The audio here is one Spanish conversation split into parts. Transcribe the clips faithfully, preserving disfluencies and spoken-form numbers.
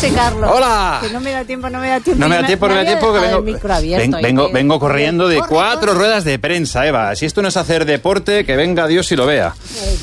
José Carlos. ¡Hola! Que no me da tiempo, no me da tiempo. No me da tiempo, no me da tiempo, que vengo, abierto, ven, vengo, que... vengo corriendo de corre, cuatro corre. ruedas de prensa, Eva. Si esto no es hacer deporte, que venga Dios y lo vea.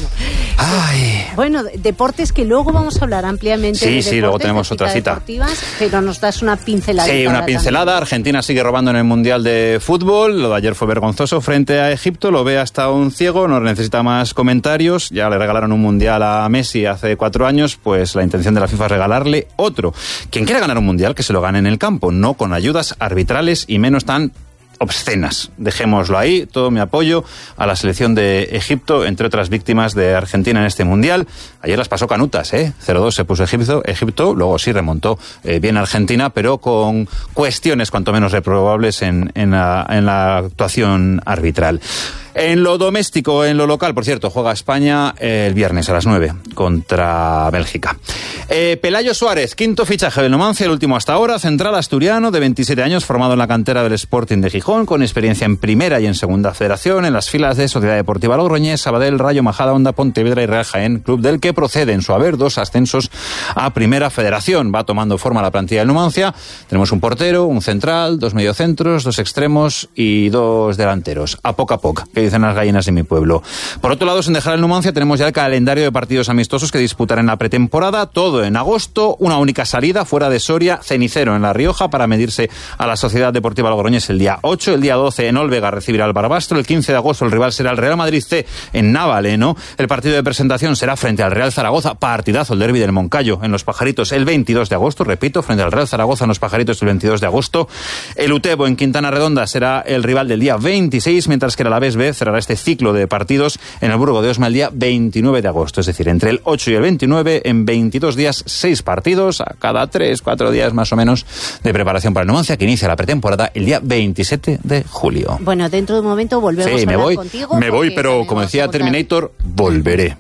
Ay. Bueno, deportes que luego vamos a hablar ampliamente. Sí, de sí, deportes, luego tenemos de otra cita. Deportivas, pero nos das una pincelada. Sí, una pincelada. También. Argentina sigue robando en el Mundial de Fútbol. Lo de ayer fue vergonzoso frente a Egipto. Lo ve hasta un ciego, no necesita más comentarios. Ya le regalaron un Mundial a Messi hace cuatro años, pues la intención de la FIFA es regalarle otro. Quien quiera ganar un Mundial, que se lo gane en el campo, no con ayudas arbitrales y menos tan obscenas. Dejémoslo ahí, todo mi apoyo a la selección de Egipto, entre otras víctimas de Argentina en este Mundial. Ayer las pasó canutas, ¿eh? cero dos se puso Egipto, Egipto luego sí remontó eh, bien Argentina, pero con cuestiones cuanto menos reprobables en, en, la, en la actuación arbitral. En lo doméstico, en lo local, por cierto, juega España eh, el viernes a las nueve contra Bélgica. Eh, Pelayo Suárez, quinto fichaje del Numancia, el último hasta ahora, central asturiano de veintisiete años, formado en la cantera del Sporting de Gijón, con experiencia en primera y en segunda federación, en las filas de Sociedad Deportiva Logroñés, Sabadell, Rayo Majadahonda, Pontevedra y Real Jaén, club del que procede en su haber dos ascensos a primera federación. Va tomando forma la plantilla del Numancia. Tenemos un portero, un central, dos mediocentros, dos extremos y dos delanteros. A poco a poco, que dicen las gallinas de mi pueblo. Por otro lado, sin dejar el Numancia, tenemos ya el calendario de partidos amistosos que disputar en la pretemporada, todo en agosto, una única salida fuera de Soria, Cenicero en La Rioja, para medirse a la Sociedad Deportiva Logroñés el día ocho, el día doce en Olvega recibirá al Barbastro, el quince de agosto el rival será el Real Madrid C en Navaleno, el partido de presentación será frente al Real Zaragoza, partidazo el derbi del Moncayo en Los Pajaritos el veintidós de agosto, repito, frente al Real Zaragoza en Los Pajaritos el veintidós de agosto, el Utebo en Quintana Redonda será el rival del día veintiséis, mientras que el Alavés B cerrará este ciclo de partidos en el Burgo de Osma el día veintinueve de agosto, es decir, entre el ocho y el veintinueve, en veintidós días, seis partidos, a cada tres, cuatro días más o menos de preparación para el Numancia, que inicia la pretemporada el día veintisiete de julio. Bueno, dentro de un momento volvemos sí, a me hablar voy, contigo. Me voy, pero como decía Terminator, volveré.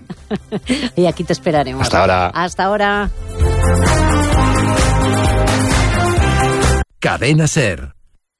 Y aquí te esperaremos. Hasta ahora. Hasta ahora. Cadena SER.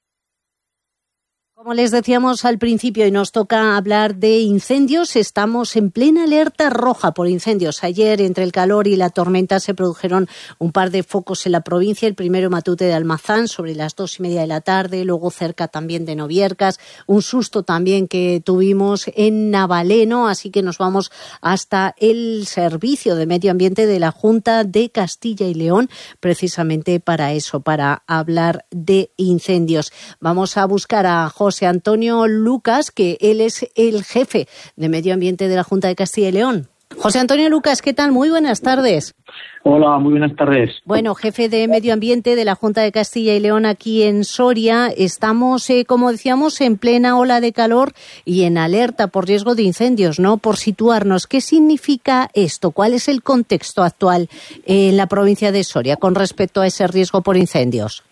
Como les decíamos al principio y nos toca hablar de incendios, estamos en plena alerta roja por incendios. Ayer, entre el calor y la tormenta, se produjeron un par de focos en la provincia. El primero en Matute de Almazán, sobre las dos y media de la tarde, luego cerca también de Noviercas. Un susto también que tuvimos en Navaleno, así que nos vamos hasta el Servicio de Medio Ambiente de la Junta de Castilla y León, precisamente para eso, para hablar de incendios. Vamos a buscar a José José Antonio Lucas, que él es el jefe de Medio Ambiente de la Junta de Castilla y León. José Antonio Lucas, ¿qué tal? Muy buenas tardes. Hola, muy buenas tardes. Bueno, jefe de Medio Ambiente de la Junta de Castilla y León aquí en Soria. Estamos, eh, como decíamos, en plena ola de calor y en alerta por riesgo de incendios, ¿no? Por situarnos, ¿qué significa esto? ¿Cuál es el contexto actual en la provincia de Soria con respecto a ese riesgo por incendios?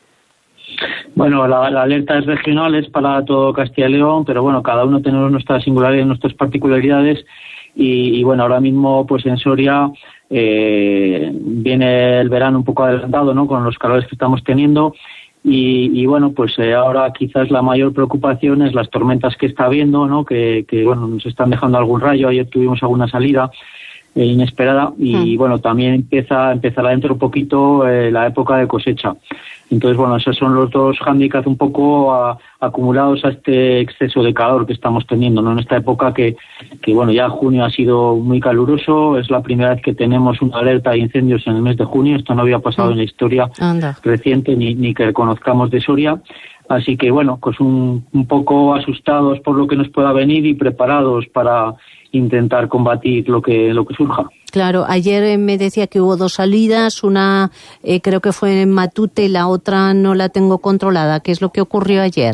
Bueno, la, la alerta es regional, es para todo Castilla y León, pero bueno, cada uno tenemos nuestras singularidades, nuestras particularidades y, y bueno, ahora mismo pues en Soria eh, viene el verano un poco adelantado, ¿no? Con los calores que estamos teniendo y, y bueno, pues eh, ahora quizás la mayor preocupación es las tormentas que está habiendo, ¿no? Que, que bueno, nos están dejando algún rayo, ayer tuvimos alguna salida eh, inesperada y mm. bueno, también empieza empezará dentro un poquito eh, la época de cosecha. Entonces, bueno, esos son los dos hándicaps un poco a, acumulados a este exceso de calor que estamos teniendo, ¿no? En esta época que, que, bueno, ya junio ha sido muy caluroso, es la primera vez que tenemos una alerta de incendios en el mes de junio, esto no había pasado mm. en la historia Anda. reciente ni, ni que conozcamos de Soria. Así que, bueno, pues un, un poco asustados por lo que nos pueda venir y preparados para intentar combatir lo que lo que surja. Claro, ayer me decía que hubo dos salidas, una eh, creo que fue en Matute, la otra no la tengo controlada. ¿Qué es lo que ocurrió ayer?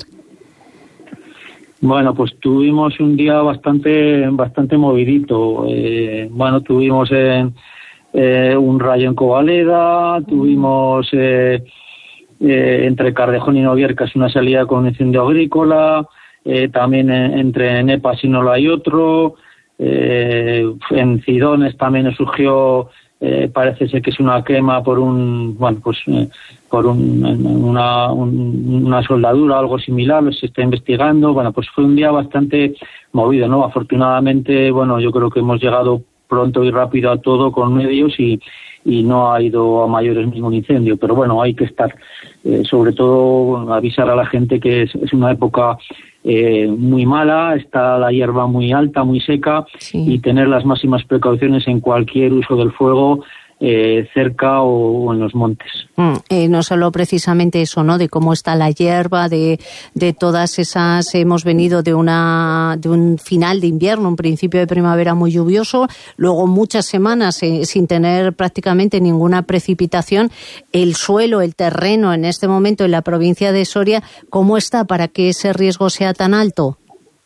Bueno, pues tuvimos un día bastante bastante movidito. Eh, bueno, tuvimos eh, eh, un rayo en Covaleda, tuvimos eh, eh, entre Cardejón y Noviercas una salida con un incendio agrícola, eh, también eh, entre Nepas y Nola hay otro. Eh, en Cidones también surgió, eh, parece ser que es una quema por un, bueno, pues eh, por un, una, un, una soldadura, algo similar, lo se está investigando. Bueno, pues fue un día bastante movido, ¿no? Afortunadamente, bueno, yo creo que hemos llegado pronto y rápido a todo con medios y, y no ha ido a mayores ningún incendio. Pero bueno, hay que estar, eh, sobre todo avisar a la gente que es, es una época eh, muy mala, está la hierba muy alta, muy seca, sí. y tener las máximas precauciones en cualquier uso del fuego, Eh, cerca o, o en los montes. Mm, eh, no solo precisamente eso, ¿no? De cómo está la hierba, de, de todas esas, hemos venido de una de un final de invierno, un principio de primavera muy lluvioso, luego muchas semanas eh, sin tener prácticamente ninguna precipitación. El suelo, el terreno en este momento en la provincia de Soria, ¿cómo está para que ese riesgo sea tan alto?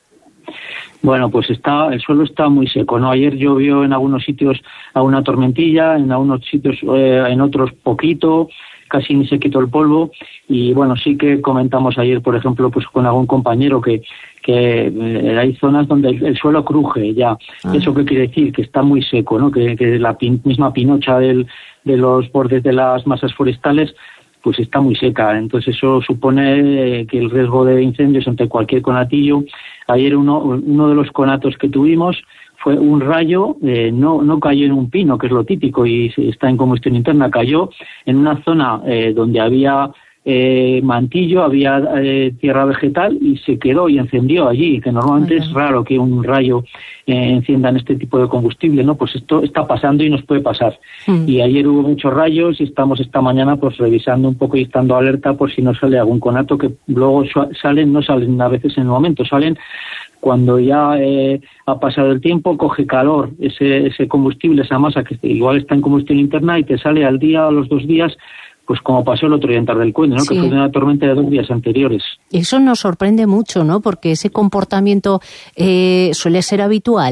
Bueno, pues está, el suelo está muy seco, ¿no? Ayer llovió en algunos sitios a una tormentilla, en algunos sitios, eh, en otros poquito, casi ni se quitó el polvo. Y bueno, sí que comentamos ayer, por ejemplo, pues con algún compañero que, que eh, hay zonas donde el, el suelo cruje ya. Ah. ¿Eso qué quiere decir? Que está muy seco, ¿no? Que, que la pin, misma pinocha del, de los bordes de las masas forestales pues está muy seca, entonces eso supone que el riesgo de incendios ante cualquier conatillo. Ayer uno, uno de los conatos que tuvimos fue un rayo, eh, no, no cayó en un pino, que es lo típico, y está en combustión interna, cayó en una zona eh, donde había eh, mantillo, había eh, tierra vegetal, y se quedó y encendió allí, que normalmente uh-huh. es raro que un rayo eh, encienda en este tipo de combustible, ¿no? Pues esto está pasando y nos puede pasar. Uh-huh. Y ayer hubo muchos rayos y estamos esta mañana pues revisando un poco y estando alerta por si no sale algún conato, que luego salen, no salen a veces en el momento, salen cuando ya eh, ha pasado el tiempo, coge calor ese, ese combustible, esa masa que igual está en combustión interna, y te sale al día o a los dos días, pues como pasó el otro día en Tardelcuende, ¿no? Sí. Que fue una tormenta de dos días anteriores. Eso nos sorprende mucho, ¿no? Porque ese comportamiento eh, suele ser habitual.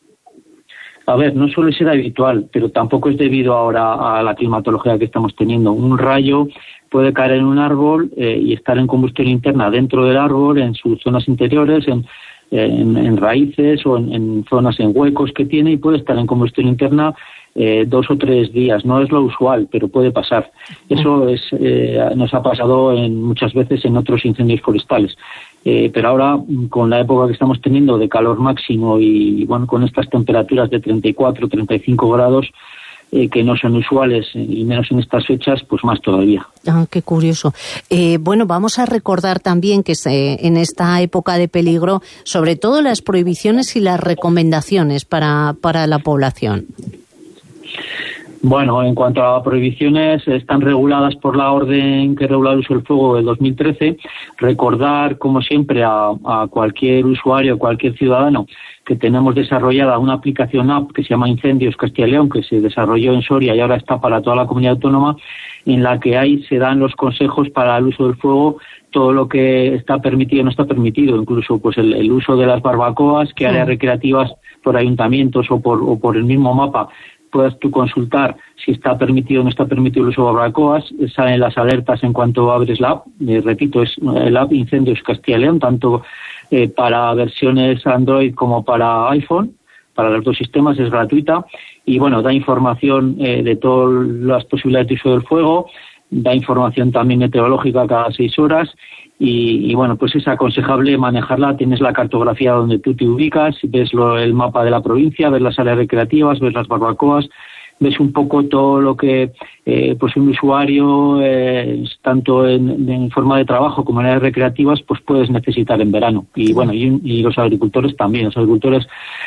A ver, no suele ser habitual, pero tampoco es debido ahora a la climatología que estamos teniendo. Un rayo puede caer en un árbol eh, y estar en combustión interna dentro del árbol, en sus zonas interiores, en, en, en raíces o en, en zonas, en huecos que tiene, y puede estar en combustión interna Eh, dos o tres días. No es lo usual, pero puede pasar. Eso es eh, nos ha pasado en, muchas veces en otros incendios forestales. Eh, pero ahora, con la época que estamos teniendo de calor máximo y bueno, con estas temperaturas de treinta y cuatro, treinta y cinco grados, eh, que no son usuales, y menos en estas fechas, pues más todavía. Ah, qué curioso. Eh, bueno, vamos a recordar también que se, en esta época de peligro, sobre todo las prohibiciones y las recomendaciones para, para la población. Bueno, en cuanto a prohibiciones, están reguladas por la orden que regula el uso del fuego del dos mil trece. Recordar, como siempre, a, a cualquier usuario, a cualquier ciudadano, que tenemos desarrollada una aplicación app que se llama Incendios Castilla y León, que se desarrolló en Soria y ahora está para toda la comunidad autónoma, en la que ahí se dan los consejos para el uso del fuego, todo lo que está permitido y no está permitido, incluso pues el, el uso de las barbacoas, que áreas recreativas por ayuntamientos o por, o por el mismo mapa puedas tú consultar si está permitido o no está permitido el uso de barbacoas. Salen las alertas en cuanto abres la app. Eh, repito, es el app Incendios Castilla y León, tanto eh, para versiones Android como para iPhone. Para los dos sistemas es gratuita y, bueno, da información eh, de todas las posibilidades de uso del fuego, da información también meteorológica cada seis horas y, y, bueno, pues es aconsejable manejarla. Tienes la cartografía donde tú te ubicas, ves lo, el mapa de la provincia, ves las áreas recreativas, ves las barbacoas, ves un poco todo lo que eh, pues un usuario, eh, tanto en, en forma de trabajo como en áreas recreativas, pues puedes necesitar en verano. Y, bueno, y, y los agricultores también. Los agricultores,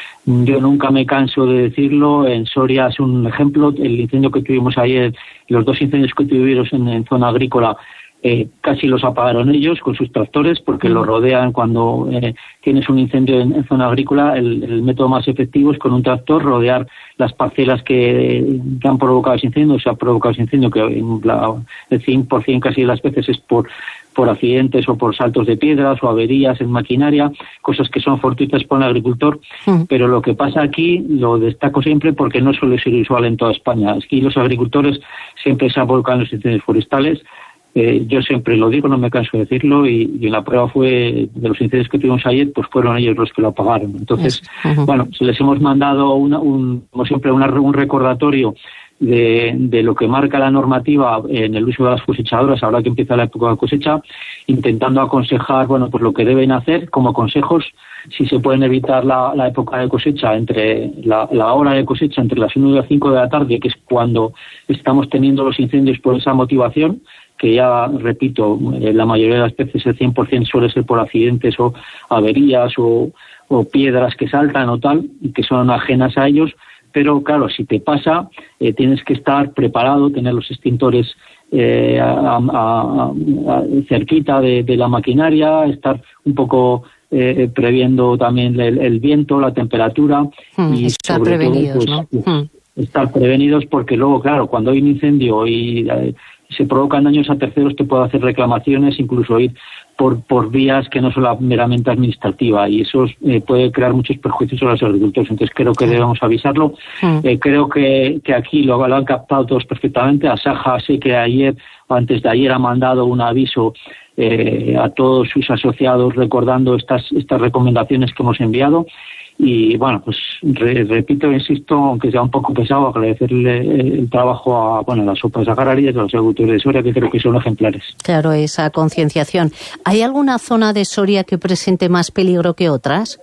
yo nunca me canso de decirlo, en Soria es un ejemplo, el incendio que tuvimos ayer, los dos incendios que tuvimos en, en zona agrícola, eh, casi los apagaron ellos con sus tractores, porque lo rodean cuando eh, tienes un incendio en, en zona agrícola. El, el método más efectivo es con un tractor rodear las parcelas que, que han provocado ese incendio. Se ha provocado ese incendio, que en la, el cien por ciento casi de las veces es por por accidentes o por saltos de piedras o averías en maquinaria, cosas que son fortuitas para el agricultor. Mm. Pero lo que pasa aquí, lo destaco siempre porque no suele ser usual en toda España. Aquí los agricultores siempre se han volcado en los incendios forestales. Eh, yo siempre lo digo, no me canso de decirlo, y, y la prueba fue de los incendios que tuvimos ayer, pues fueron ellos los que lo apagaron. Entonces, uh-huh. bueno, les hemos mandado una, un, como siempre una, un recordatorio de, de lo que marca la normativa en el uso de las cosechadoras, ahora que empieza la época de cosecha, intentando aconsejar, bueno, pues lo que deben hacer como consejos, si se pueden evitar la, la época de cosecha, entre la, la hora de cosecha entre las una y las cinco de la tarde, que es cuando estamos teniendo los incendios por esa motivación, que ya, repito, la mayoría de las veces el cien por ciento suele ser por accidentes o averías o, o piedras que saltan o tal, y que son ajenas a ellos. Pero claro, si te pasa, eh, tienes que estar preparado, tener los extintores eh, a, a, a, cerquita de, de la maquinaria, estar un poco eh, previendo también el, el viento, la temperatura. Mm, y estar sobre prevenidos, todo, pues, ¿no? Mm. Estar prevenidos, porque luego, claro, cuando hay un incendio y eh, se provocan daños a terceros, te puede hacer reclamaciones, incluso ir por por vías que no son la meramente administrativa, y eso eh, puede crear muchos perjuicios a los agricultores. Entonces creo que debemos avisarlo. Mm. Eh, creo que, que aquí lo, lo han captado todos perfectamente. Asaja, sé que ayer o antes de ayer ha mandado un aviso eh, a todos sus asociados recordando estas estas recomendaciones que hemos enviado. Y bueno, pues re, repito, insisto, aunque sea un poco pesado, agradecerle el trabajo a bueno a las sopas agrarias, a los agricultores de Soria, que creo que son ejemplares. Claro, esa concienciación. ¿Hay alguna zona de Soria que presente más peligro que otras?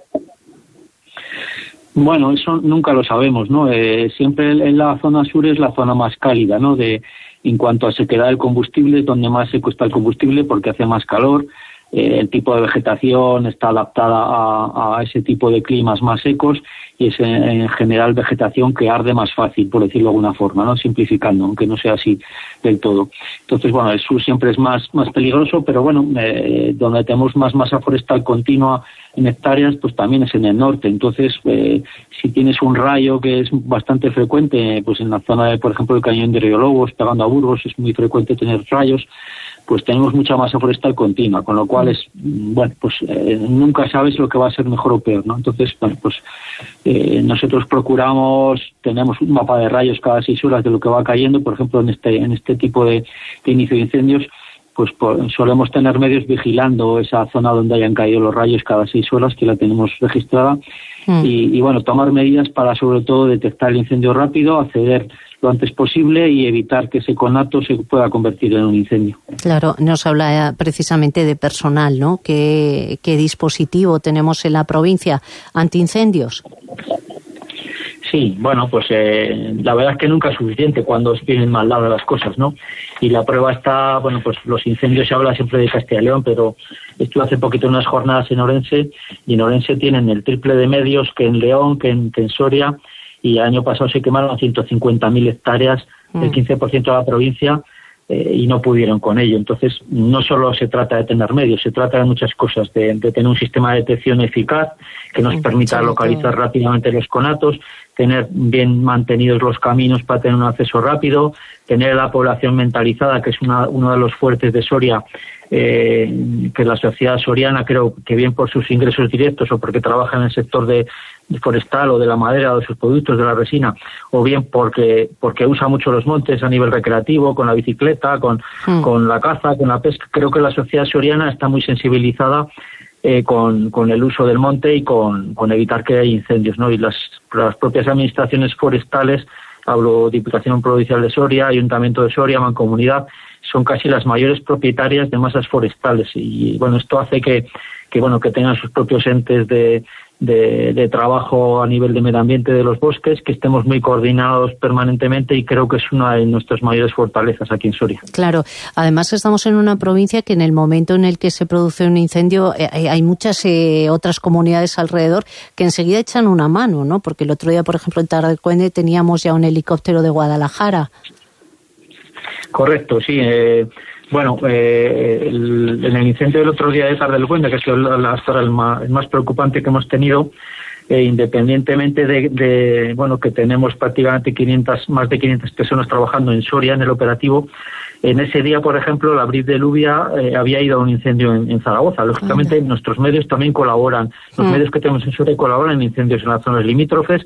Bueno, eso nunca lo sabemos, ¿no? Eh, siempre en la zona sur es la zona más cálida, ¿no? De en cuanto a sequedad del combustible, donde más seco está el combustible porque hace más calor. Eh, el tipo de vegetación está adaptada a, a ese tipo de climas más secos, y es en, en general vegetación que arde más fácil, por decirlo de alguna forma, ¿no? Simplificando, aunque no sea así del todo. Entonces, bueno, el sur siempre es más, más peligroso, pero bueno, eh, donde tenemos más masa forestal continua en hectáreas, pues también es en el norte. Entonces, eh, si tienes un rayo que es bastante frecuente, pues en la zona de, por ejemplo, el cañón de Río Lobos, pegando a Burgos, es muy frecuente tener rayos, pues tenemos mucha masa forestal continua, con lo cual es, bueno, pues eh, nunca sabes lo que va a ser mejor o peor, ¿no? Entonces, bueno, pues eh, nosotros procuramos, tenemos un mapa de rayos cada seis horas de lo que va cayendo, por ejemplo, en este en este tipo de, de inicio de incendios, pues por, solemos tener medios vigilando esa zona donde hayan caído los rayos cada seis horas, que la tenemos registrada, mm. y, y bueno, tomar medidas para sobre todo detectar el incendio rápido, acceder lo antes posible y evitar que ese conato se pueda convertir en un incendio. Claro, nos habla precisamente de personal, ¿no? ¿Qué, qué dispositivo tenemos en la provincia antiincendios? Sí, bueno, pues eh, la verdad es que nunca es suficiente cuando se tienen mal lado las cosas, ¿no? Y la prueba está, bueno, pues los incendios se habla siempre de Castilla y León, pero estuve hace poquito unas jornadas en Orense, y en Orense tienen el triple de medios que en León, que en, que en Soria, y el año pasado se quemaron ciento cincuenta mil hectáreas, mm. el quince por ciento de la provincia, eh, y no pudieron con ello. Entonces, no solo se trata de tener medios, se trata de muchas cosas, de, de tener un sistema de detección eficaz que nos permita sí, localizar claro. rápidamente los conatos, tener bien mantenidos los caminos para tener un acceso rápido, tener la población mentalizada, que es una, uno de los fuertes de Soria, eh, que la sociedad soriana, creo que bien por sus ingresos directos o porque trabaja en el sector de forestal o de la madera o de sus productos, de la resina, o bien porque porque usa mucho los montes a nivel recreativo, con la bicicleta, con, mm. con la caza, con la pesca. Creo que la sociedad soriana está muy sensibilizada eh, con, con el uso del monte y con, con evitar que haya incendios, ¿no? Y las, las propias administraciones forestales, hablo Diputación Provincial de Soria, Ayuntamiento de Soria, Mancomunidad, son casi las mayores propietarias de masas forestales, y bueno, esto hace que, que bueno, que tengan sus propios entes de De, de trabajo a nivel de medio ambiente de los bosques, que estemos muy coordinados permanentemente, y creo que es una de nuestras mayores fortalezas aquí en Soria. Claro, además estamos en una provincia que en el momento en el que se produce un incendio eh, hay muchas eh, otras comunidades alrededor que enseguida echan una mano, ¿no? Porque el otro día, por ejemplo, en Tardelcuende teníamos ya un helicóptero de Guadalajara. Correcto, sí. Eh, bueno, eh, el, en el incendio del otro día de Tardelcuende, que ha sido hasta el más, el más preocupante que hemos tenido, eh, independientemente de, de, bueno, que tenemos prácticamente quinientas, más de quinientas personas trabajando en Soria en el operativo, en ese día, por ejemplo, el abril de Lluvia eh, había ido a un incendio en, en Zaragoza. Lógicamente, uh-huh. nuestros medios también colaboran. Los uh-huh. medios que tenemos en Soria colaboran en incendios en las zonas limítrofes,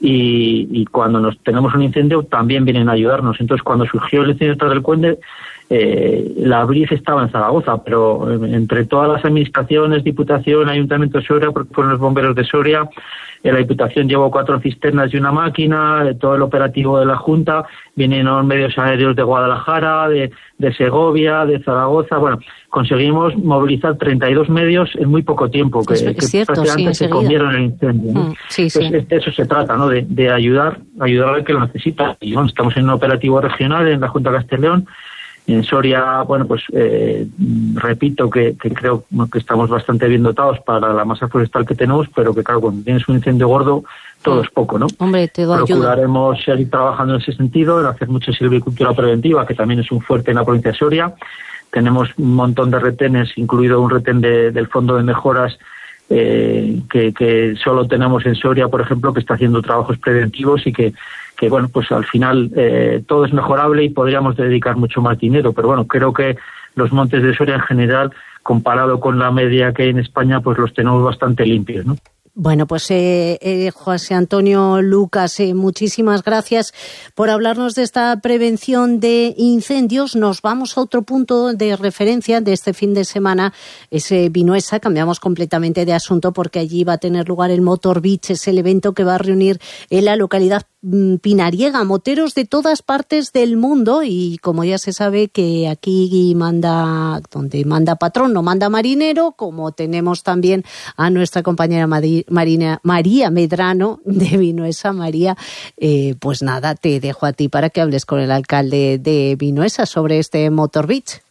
y, y cuando nos tenemos un incendio también vienen a ayudarnos. Entonces, cuando surgió el incendio de Tardelcuende, eh, la Briz estaba en Zaragoza, pero eh, entre todas las administraciones, Diputación, Ayuntamiento de Soria, porque fueron los bomberos de Soria, eh, la Diputación llevó cuatro cisternas y una máquina, eh, todo el operativo de la Junta, vinieron medios aéreos de Guadalajara, de, de Segovia, de Zaragoza, bueno, conseguimos movilizar treinta y dos medios en muy poco tiempo, que, es, es que cierto, prácticamente sí, se comieron el incendio, ¿no? Mm, sí, sí. Entonces, de eso se trata, ¿no? De, de ayudar, ayudar al que lo necesita. Y bueno, estamos en un operativo regional en la Junta de Castilla y León. En Soria, bueno, pues eh, repito que, que creo que estamos bastante bien dotados para la masa forestal que tenemos, pero que claro, cuando tienes un incendio gordo, todo es poco, ¿no? Hombre, te doy Procuraremos ayuda. seguir trabajando en ese sentido, en hacer mucha silvicultura preventiva, que también es un fuerte en la provincia de Soria. Tenemos un montón de retenes, incluido un retén de, del Fondo de Mejoras, eh, que, que solo tenemos en Soria, por ejemplo, que está haciendo trabajos preventivos y que que bueno, pues al final eh, todo es mejorable y podríamos dedicar mucho más dinero, pero bueno, creo que los montes de Soria en general, comparado con la media que hay en España, pues los tenemos bastante limpios, ¿no? Bueno, pues eh, eh, José Antonio Lucas, eh, muchísimas gracias por hablarnos de esta prevención de incendios. Nos vamos a otro punto de referencia de este fin de semana, es eh, Vinuesa. Cambiamos completamente de asunto porque allí va a tener lugar el Motor Beach, es el evento que va a reunir en la localidad pinariega moteros de todas partes del mundo, y como ya se sabe que aquí manda, donde manda patrón no manda marinero, como tenemos también a nuestra compañera Marina, María Medrano de Vinuesa. María, eh, pues nada, te dejo a ti para que hables con el alcalde de Vinuesa sobre este Motor Beach.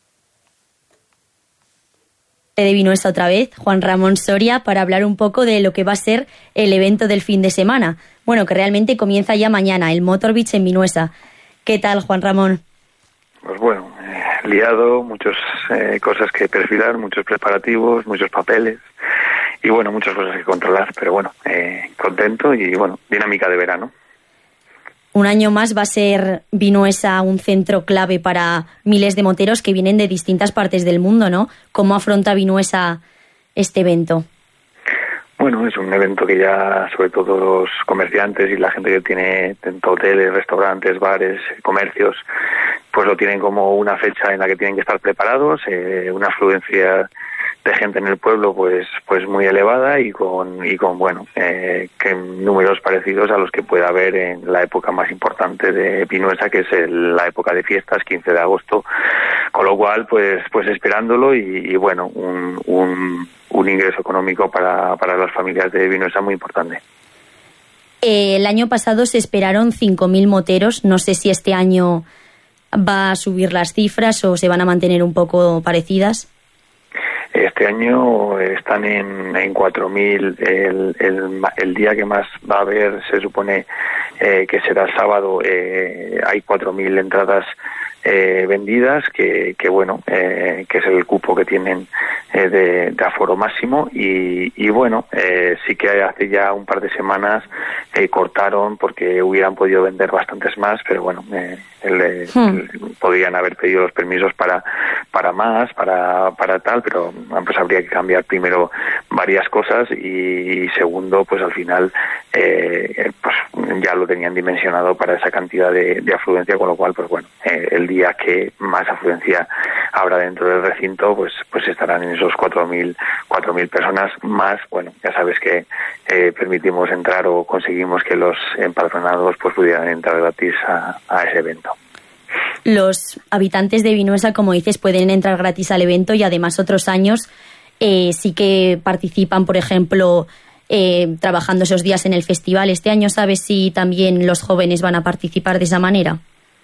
De Vinuesa otra vez, Juan Ramón Soria, para hablar un poco de lo que va a ser el evento del fin de semana. Bueno, que realmente comienza ya mañana, el Motor Beach en Vinuesa. ¿Qué tal, Juan Ramón? Pues bueno, eh, liado, muchas eh, cosas que perfilar, muchos preparativos, muchos papeles y bueno, muchas cosas que controlar, pero bueno, eh, contento y bueno, dinámica de verano. Un año más va a ser Vinuesa un centro clave para miles de moteros que vienen de distintas partes del mundo, ¿no? ¿Cómo afronta Vinuesa este evento? Bueno, es un evento que ya, sobre todo los comerciantes y la gente que tiene tanto hoteles, restaurantes, bares, comercios, pues lo tienen como una fecha en la que tienen que estar preparados, eh, una afluencia de gente en el pueblo pues pues muy elevada y con y con bueno eh, que números parecidos a los que puede haber en la época más importante de Vinuesa, que es el, la época de fiestas, quince de agosto, con lo cual pues pues esperándolo y, y bueno un, un un ingreso económico para para las familias de Vinuesa muy importante. Eh, el año pasado se esperaron cinco mil moteros, no sé si este año va a subir las cifras o se van a mantener un poco parecidas. Este año están en, en cuatro mil. El, el, el día que más va a haber se supone eh, que será el sábado. Eh, hay cuatro mil entradas eh, vendidas, que, que bueno, eh, que es el cupo que tienen eh, de, de aforo máximo. Y, y bueno, eh, sí que hace ya un par de semanas eh, cortaron porque hubieran podido vender bastantes más, pero bueno, eh, el, el, hmm. podrían haber pedido los permisos para para más, para para tal, pero pues habría que cambiar primero varias cosas y, y segundo, pues al final eh, pues ya lo tenían dimensionado para esa cantidad de, de afluencia, con lo cual pues bueno, eh, el día que más afluencia habrá dentro del recinto, pues pues estarán en esos cuatro mil cuatro mil personas más. Bueno, ya sabes que eh, permitimos entrar o conseguimos que los empadronados pues pudieran entrar gratis a, a ese evento. Los habitantes de Vinuesa, como dices, pueden entrar gratis al evento y además otros años eh, sí que participan, por ejemplo, eh, trabajando esos días en el festival. ¿Este año sabes si también los jóvenes van a participar de esa manera?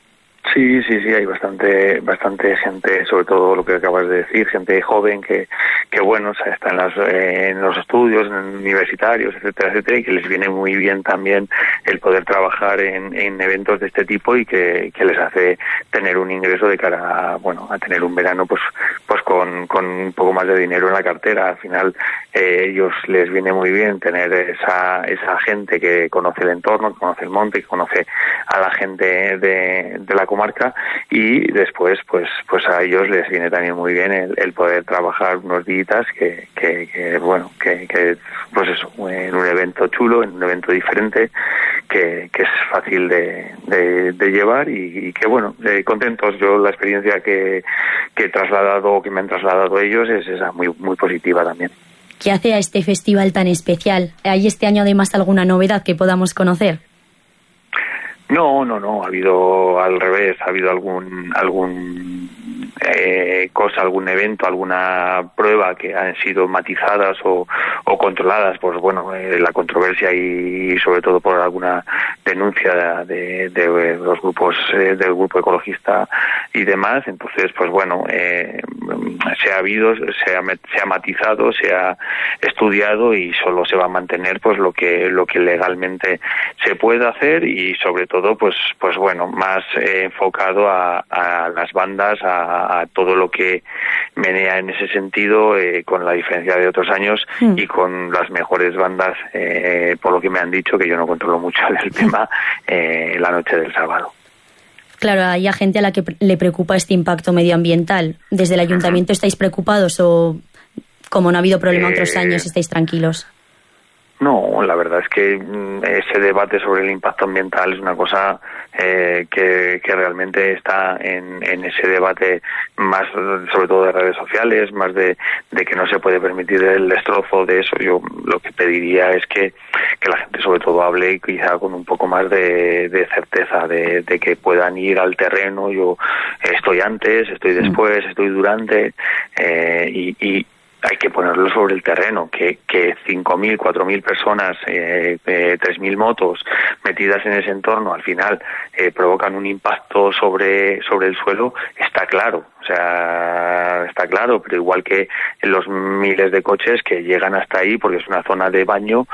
Sí, sí, sí, hay bastante bastante gente, sobre todo lo que acabas de decir, gente joven que, que bueno, o sea, está en, las, eh, en los estudios en universitarios, etcétera, etcétera, y que les viene muy bien también el poder trabajar en, en eventos de este tipo y que, que les hace tener un ingreso de cara a, bueno, a tener un verano pues pues con, con un poco más de dinero en la cartera. Al final eh, ellos les viene muy bien tener esa esa gente que conoce el entorno, que conoce el monte, que conoce a la gente de, de la comarca, y después pues pues a ellos les viene también muy bien el, el poder trabajar unos días que, que, que bueno que, que pues eso, en un evento chulo, en un evento diferente, que, que es fácil de, de, de llevar y, y que bueno, eh, contentos. Yo la experiencia que, que he trasladado, que me han trasladado ellos es esa, muy, muy positiva también. ¿Qué hace a este festival tan especial? ¿Hay este año además alguna novedad que podamos conocer? No, no, no, ha habido al revés, ha habido algún algún eh, cosa, algún evento, alguna prueba que han sido matizadas o, o controladas, pues bueno, eh, la controversia y, y sobre todo por alguna denuncia de, de, de los grupos eh, del grupo ecologista y demás. Entonces, pues bueno, eh, se ha habido, se ha, se ha matizado, se ha estudiado y solo se va a mantener pues lo que lo que legalmente se puede hacer y sobre todo pues pues bueno, más eh, enfocado a, a las bandas, a, a todo lo que menea en ese sentido, eh, con la diferencia de otros años mm. y con las mejores bandas, eh, por lo que me han dicho, que yo no controlo mucho del tema, eh, la noche del sábado. Claro, hay gente a la que le preocupa este impacto medioambiental. ¿Desde el ayuntamiento estáis preocupados o, como no ha habido problema eh, otros años, estáis tranquilos? No, la verdad es que ese debate sobre el impacto ambiental es una cosa eh, que, que realmente está en, en ese debate más, sobre todo de redes sociales, más de, de que no se puede permitir el destrozo de eso. Yo lo que pediría es que, que la gente sobre todo hable quizá con un poco más de, de certeza, de, de que puedan ir al terreno. Yo estoy antes, estoy después, estoy durante eh, y, y hay que ponerlo sobre el terreno, que, que cinco mil, cuatro mil personas, eh, eh, tres mil motos metidas en ese entorno al final eh, provocan un impacto sobre, sobre el suelo, está claro. O sea, está claro, pero igual que los miles de coches que llegan hasta ahí porque es una zona de baño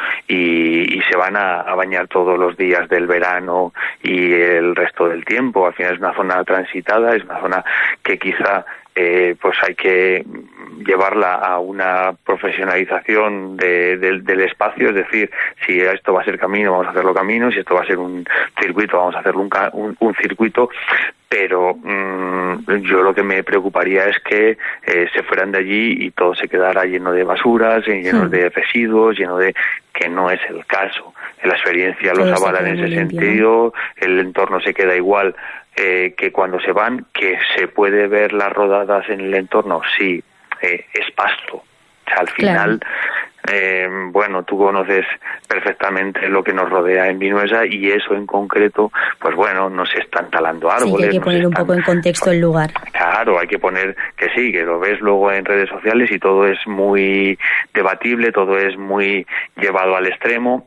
y, y se van a, a bañar todos los días del verano y el resto del tiempo. Al final es una zona transitada, es una zona que quizá eh, pues hay que llevarla a una profesionalización de, de, del espacio, es decir, si esto va a ser camino, vamos a hacerlo camino, si esto va a ser un circuito, vamos a hacerlo un, un, un circuito, pero mmm, yo lo que me preocuparía es que eh, se fueran de allí y todo se quedara lleno de basuras, lleno sí. de residuos, lleno de... que no es el caso. La experiencia los avala en ese limpio, sentido, ¿no? El entorno se queda igual eh, que cuando se van, que se puede ver las rodadas en el entorno, sí, eh, es pasto. O sea, al final... Claro. Eh, bueno, tú conoces perfectamente lo que nos rodea en Vinuesa y eso en concreto, pues bueno, no se están talando árboles. Sí, hay que poner un están... poco en contexto el lugar. Claro, hay que poner que sí, que lo ves luego en redes sociales y todo es muy debatible, todo es muy llevado al extremo,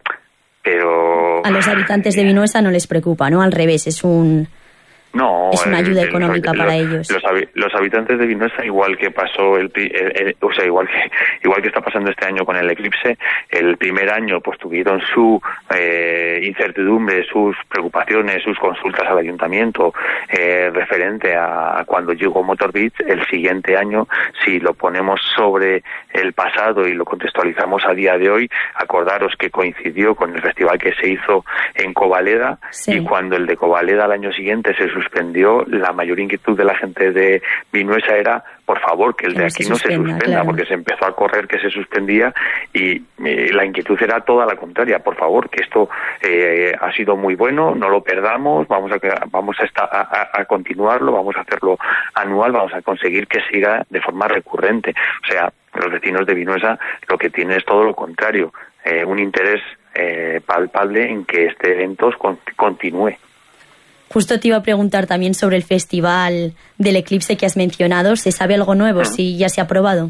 pero... A los habitantes de Vinuesa no les preocupa, ¿no? Al revés, es un... No, es una ayuda el, económica los, para ellos. Los, los habitantes de Vinuesa, igual que pasó el, el, el, o sea, igual que igual que está pasando este año con el eclipse, el primer año pues tuvieron su eh, incertidumbre, sus preocupaciones, sus consultas al ayuntamiento eh, referente a, a cuando llegó Motor Beach. El siguiente año, si lo ponemos sobre el pasado y lo contextualizamos a día de hoy, acordaros que coincidió con el festival que se hizo en Covaleda, sí. Y cuando el de Covaleda al año siguiente se suspendió, la mayor inquietud de la gente de Vinuesa era, por favor, que el de aquí no se suspenda, claro. Porque se empezó a correr que se suspendía y eh, la inquietud era toda la contraria, por favor, que esto eh, ha sido muy bueno, no lo perdamos, vamos a vamos a, esta, a, a continuarlo, vamos a hacerlo anual, vamos a conseguir que siga de forma recurrente. O sea, los vecinos de Vinuesa lo que tienen es todo lo contrario, eh, un interés eh, palpable en que este evento continúe. Justo te iba a preguntar también sobre el festival del eclipse que has mencionado. ¿Se sabe algo nuevo? ¿Mm? ¿Si ya se ha aprobado?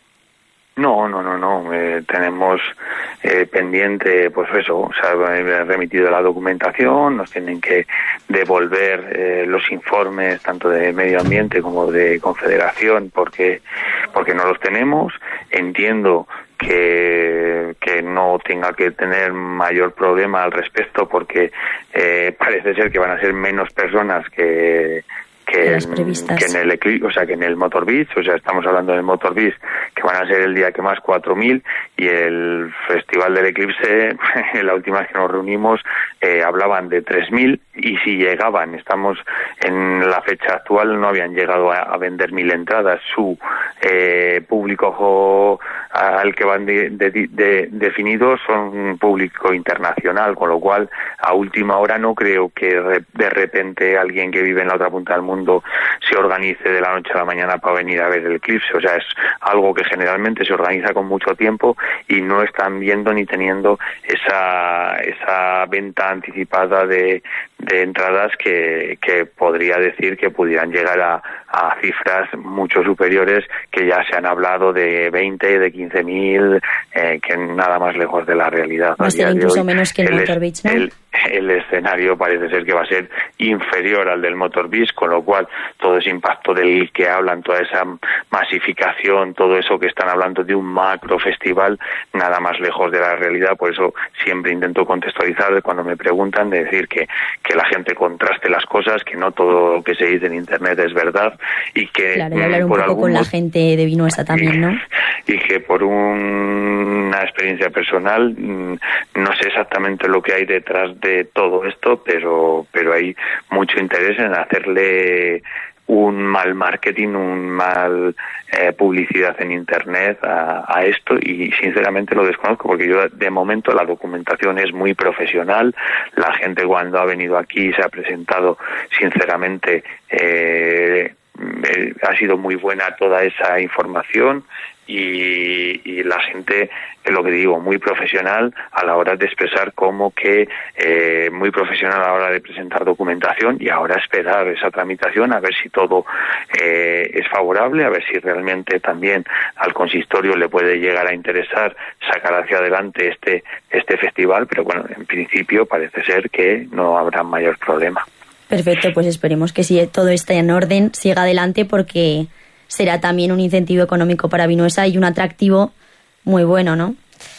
No, no, no, no. Eh, tenemos eh, pendiente, pues eso, o sea, he remitido la documentación, nos tienen que devolver eh, los informes tanto de medio ambiente como de confederación porque porque no los tenemos. Entiendo que, que no tenga que tener mayor problema al respecto porque eh, parece ser que van a ser menos personas que que en, que en el Eclipse, o sea, que en el Motor Beach, o sea, estamos hablando del Motor Beach, que van a ser el día que más cuatro mil, y el Festival del Eclipse, la última vez que nos reunimos, eh, hablaban de tres mil, y si llegaban, estamos en la fecha actual, no habían llegado a, a vender mil entradas, su eh, público al que van de, de, de, definidos son un público internacional, con lo cual a última hora no creo que de repente alguien que vive en la otra punta del mundo se organice de la noche a la mañana para venir a ver el eclipse. O sea, es algo que generalmente se organiza con mucho tiempo y no están viendo ni teniendo esa esa venta anticipada de, de entradas que, que podría decir que pudieran llegar a, a cifras mucho superiores, que ya se han hablado de veinte, de quince mil, eh, que nada más lejos de la realidad. Va a ser incluso menos que el, el Motor Beach, ¿no? El, el escenario parece ser que va a ser inferior al del Motor Beach, con lo cual todo ese impacto del que hablan, toda esa masificación, todo eso que están hablando de un macro festival, nada más lejos de la realidad. Por eso siempre intento contextualizar cuando me preguntan, de decir que, que la gente contraste las cosas, que no todo lo que se dice en internet es verdad, y que claro, y hablar un por poco con la gente de Vinuesa también, ¿no? Y, y que por un, una experiencia personal no sé exactamente lo que hay detrás de todo esto, pero pero hay mucho interés en hacerle un mal marketing, un mal eh, publicidad en internet a, a esto, y sinceramente lo desconozco, porque yo de momento la documentación es muy profesional. La gente cuando ha venido aquí se ha presentado sinceramente, eh, eh, ha sido muy buena toda esa información. Y, y la gente, es lo que digo, muy profesional a la hora de expresar, como que eh, muy profesional a la hora de presentar documentación, y ahora esperar esa tramitación a ver si todo eh, es favorable, a ver si realmente también al consistorio le puede llegar a interesar sacar hacia adelante este este festival, pero bueno, en principio parece ser que no habrá mayor problema. Perfecto, pues esperemos que si todo está en orden siga adelante, porque será también un incentivo económico para Vinuesa y un atractivo muy bueno, ¿no?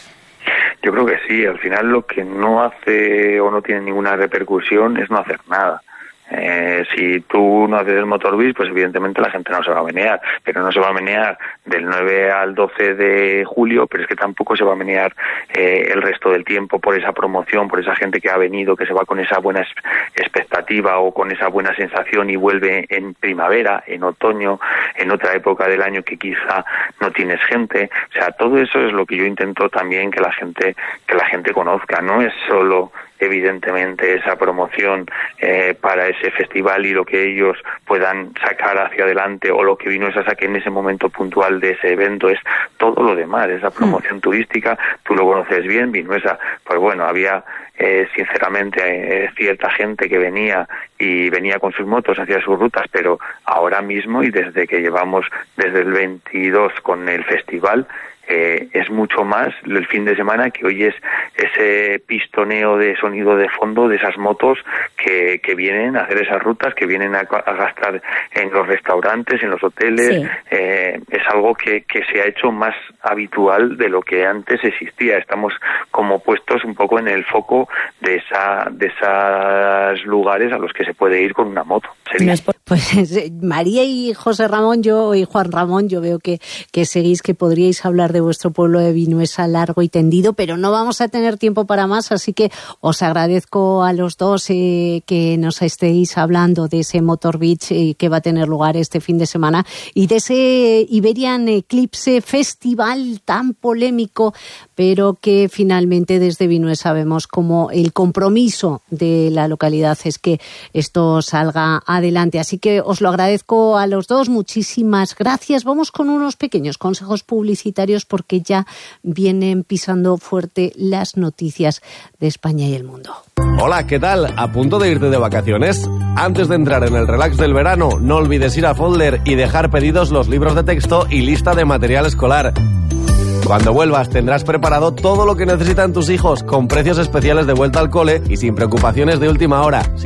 Yo creo que sí. Al final lo que no hace o no tiene ninguna repercusión es no hacer nada. Eh, si tú no haces el Motor Beach, pues evidentemente la gente no se va a menear, pero no se va a menear del nueve al doce de julio, pero es que tampoco se va a menear eh, el resto del tiempo por esa promoción, por esa gente que ha venido, que se va con esa buena expectativa o con esa buena sensación y vuelve en primavera, en otoño, en otra época del año que quizá no tienes gente. O sea, todo eso es lo que yo intento también que la gente, que la gente conozca. No es solo evidentemente esa promoción eh, para ese festival y lo que ellos puedan sacar hacia adelante, o lo que Vinuesa saque en ese momento puntual de ese evento, es todo lo demás, esa promoción mm. turística. Tú lo conoces bien, Vinuesa, pues bueno, había eh, sinceramente eh, cierta gente que venía y venía con sus motos hacia sus rutas, pero ahora mismo, y desde que llevamos desde el veintidós con el festival, Eh, es mucho más el fin de semana que oyes ese pistoneo de sonido de fondo de esas motos que, que vienen a hacer esas rutas, que vienen a, a gastar en los restaurantes, en los hoteles. Sí. Eh, es algo que, que se ha hecho más habitual de lo que antes existía. Estamos como puestos un poco en el foco de esa de esos lugares a los que se puede ir con una moto. Sería. Pues María y José Ramón, yo y Juan Ramón, yo veo que, que seguís, que podríais hablar de vuestro pueblo de Vinuesa largo y tendido, pero no vamos a tener tiempo para más, así que os agradezco a los dos eh, que nos estéis hablando de ese Motor Beach eh, que va a tener lugar este fin de semana, y de ese Iberian Eclipse Festival tan polémico, pero que finalmente desde Vinuesa vemos como el compromiso de la localidad es que esto salga adelante. Así que os lo agradezco a los dos, muchísimas gracias. Vamos con unos pequeños consejos publicitarios, porque ya vienen pisando fuerte las noticias de España y el mundo. Hola, ¿qué tal? ¿A punto de irte de vacaciones? Antes de entrar en el relax del verano, no olvides ir a Folder y dejar pedidos los libros de texto y lista de material escolar. Cuando vuelvas tendrás preparado todo lo que necesitan tus hijos, con precios especiales de vuelta al cole y sin preocupaciones de última hora.